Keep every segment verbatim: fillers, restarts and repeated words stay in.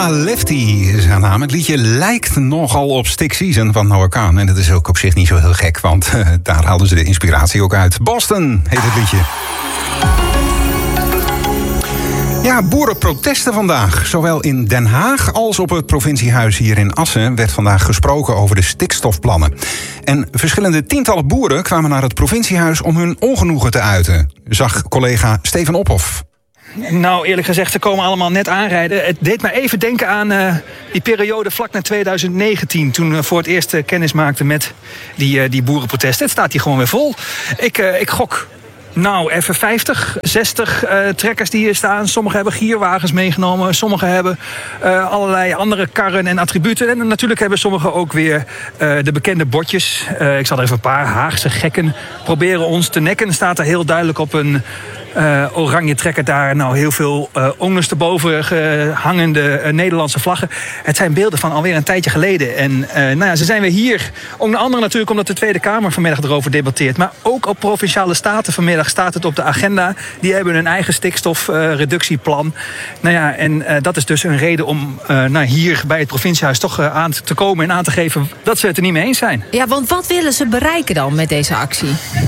Mama Lefty is haar naam. Het liedje lijkt nogal op Stick Season van Noah Kahan. En dat is ook op zich niet zo heel gek, want uh, daar haalden ze de inspiratie ook uit. Boston heet het liedje. Ja, boerenprotesten vandaag. Zowel in Den Haag als op het provinciehuis hier in Assen werd vandaag gesproken over de stikstofplannen. En verschillende tientallen boeren kwamen naar het provinciehuis om hun ongenoegen te uiten, zag collega Steven Ophoff. Nou, eerlijk gezegd, ze komen allemaal net aanrijden. Het deed mij even denken aan uh, die periode vlak na twintig negentien... toen we voor het eerst uh, kennis maakten met die, uh, die boerenprotesten. Het staat hier gewoon weer vol. Ik, uh, ik gok... Nou, even vijftig, zestig uh, trekkers die hier staan. Sommigen hebben gierwagens meegenomen. Sommigen hebben uh, allerlei andere karren en attributen. En natuurlijk hebben sommigen ook weer uh, de bekende bordjes. Uh, ik zal er even een paar. Haagse gekken proberen ons te nekken. Staat er heel duidelijk op een uh, oranje trekker daar. Nou, heel veel uh, ondersteboven hangende uh, Nederlandse vlaggen. Het zijn beelden van alweer een tijdje geleden. En uh, nou ja, ze zijn weer hier. Onder andere natuurlijk omdat de Tweede Kamer vanmiddag erover debatteert. Maar ook op Provinciale Staten vanmiddag staat het op de agenda. Die hebben een eigen stikstofreductieplan. Uh, nou ja, en uh, dat is dus een reden om uh, nou, hier bij het provinciehuis toch uh, aan te komen en aan te geven dat ze het er niet mee eens zijn. Ja, want wat willen ze bereiken dan met deze actie?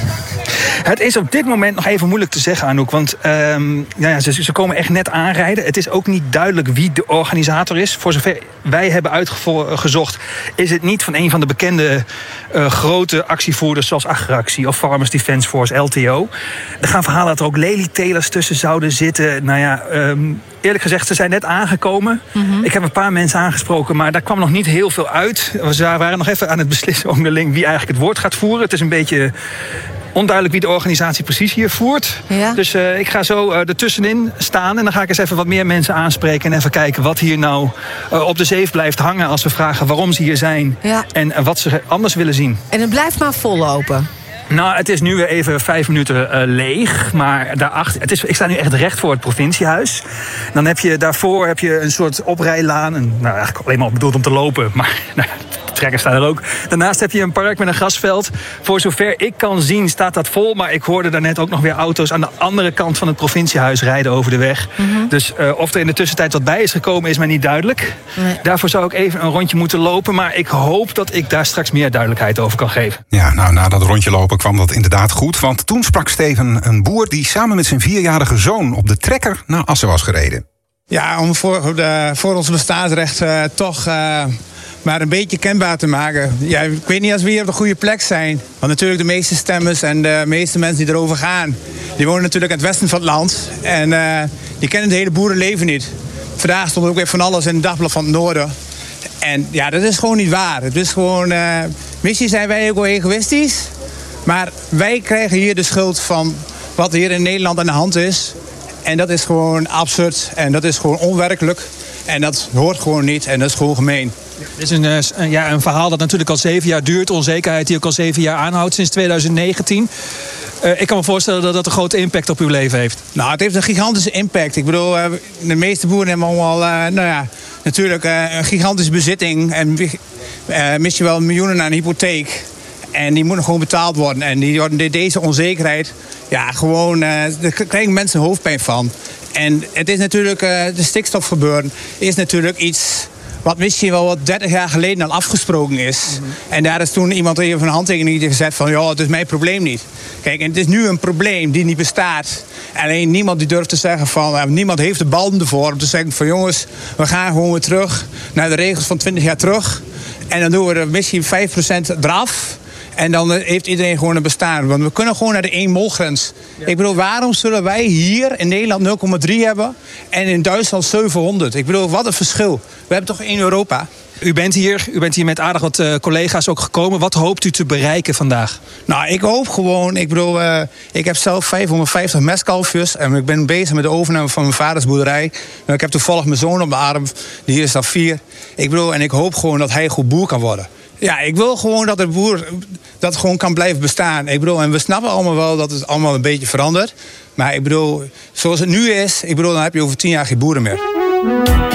Het is op dit moment nog even moeilijk te zeggen, Anouk. Want um, nou ja, ze, ze komen echt net aanrijden. Het is ook niet duidelijk wie de organisator is. Voor zover wij hebben uitgezocht, is het niet van een van de bekende uh, grote actievoerders zoals Agractie of Farmers Defence Force, L T O. Er gaan verhalen dat er ook lelietelers tussen zouden zitten. Nou ja, um, eerlijk gezegd, ze zijn net aangekomen. Mm-hmm. Ik heb een paar mensen aangesproken, maar daar kwam nog niet heel veel uit. We waren nog even aan het beslissen onderling wie eigenlijk het woord gaat voeren. Het is een beetje onduidelijk wie de organisatie precies hier voert. Ja. Dus uh, ik ga zo uh, ertussenin staan en dan ga ik eens even wat meer mensen aanspreken en even kijken wat hier nou uh, op de zeef blijft hangen als we vragen waarom ze hier zijn, ja, en uh, wat ze anders willen zien. En het blijft maar vollopen. Nou, het is nu weer even vijf minuten uh, leeg. Maar daarachter, het is, ik sta nu echt recht voor het provinciehuis. Dan heb je daarvoor heb je een soort oprijlaan. Een, nou, eigenlijk alleen maar bedoeld om te lopen. Maar nou, de trekkers staan er ook. Daarnaast heb je een park met een grasveld. Voor zover ik kan zien staat dat vol. Maar ik hoorde daarnet ook nog weer auto's aan de andere kant van het provinciehuis rijden over de weg. Mm-hmm. Dus uh, of er in de tussentijd wat bij is gekomen is mij niet duidelijk. Nee. Daarvoor zou ik even een rondje moeten lopen. Maar ik hoop dat ik daar straks meer duidelijkheid over kan geven. Ja, nou, na dat rondje lopen kwam dat inderdaad goed. Want toen sprak Steven een boer die samen met zijn vierjarige zoon op de trekker naar Assen was gereden. Ja, om voor, de, voor ons bestaansrecht uh, toch uh, maar een beetje kenbaar te maken. Ja, ik weet niet als we hier op de goede plek zijn. Want natuurlijk de meeste stemmers en de meeste mensen die erover gaan, die wonen natuurlijk in het westen van het land. En uh, die kennen het hele boerenleven niet. Vandaag stond er ook weer van alles in het dagblad van het noorden. En ja, dat is gewoon niet waar. Het is gewoon, uh, misschien zijn wij ook wel egoïstisch. Maar wij krijgen hier de schuld van wat hier in Nederland aan de hand is. En dat is gewoon absurd en dat is gewoon onwerkelijk. En dat hoort gewoon niet en dat is gewoon gemeen. Dit is een, een, ja, een verhaal dat natuurlijk al zeven jaar duurt. Onzekerheid die ook al zeven jaar aanhoudt sinds twintig negentien. Uh, ik kan me voorstellen dat dat een grote impact op uw leven heeft. Nou, het heeft een gigantische impact. Ik bedoel, uh, de meeste boeren hebben allemaal, uh, nou ja, natuurlijk uh, een gigantische bezitting. En uh, mis je wel miljoenen aan een hypotheek. En die moeten gewoon betaald worden. En die worden deze onzekerheid, ja, gewoon, uh, daar krijgen mensen hoofdpijn van. En het is natuurlijk, uh, de stikstofgebeuren is natuurlijk iets wat misschien wel wat dertig jaar geleden al afgesproken is. Mm-hmm. En daar is toen iemand even een handtekening gezet van, ja, het is mijn probleem niet. Kijk, en het is nu een probleem die niet bestaat. Alleen niemand die durft te zeggen van, uh, niemand heeft de ballen ervoor om te zeggen van, jongens, we gaan gewoon weer terug naar de regels van twintig jaar terug. En dan doen we er misschien vijf procent eraf. En dan heeft iedereen gewoon een bestaan. Want we kunnen gewoon naar de één molgrens. Ja. Ik bedoel, waarom zullen wij hier in Nederland nul komma drie hebben en in Duitsland zevenhonderd? Ik bedoel, wat een verschil. We hebben toch één Europa. U bent hier, u bent hier met aardig wat uh, collega's ook gekomen. Wat hoopt u te bereiken vandaag? Nou, ik hoop gewoon, ik bedoel, uh, ik heb zelf vijfhonderdvijftig mestkalfjes en ik ben bezig met de overname van mijn vaders boerderij. Nou, ik heb toevallig mijn zoon op mijn arm, die is al vier. Ik bedoel, en ik hoop gewoon dat hij goed boer kan worden. Ja, ik wil gewoon dat de boer dat gewoon kan blijven bestaan. Ik bedoel, en we snappen allemaal wel dat het allemaal een beetje verandert. Maar ik bedoel, zoals het nu is, ik bedoel, dan heb je over tien jaar geen boeren meer.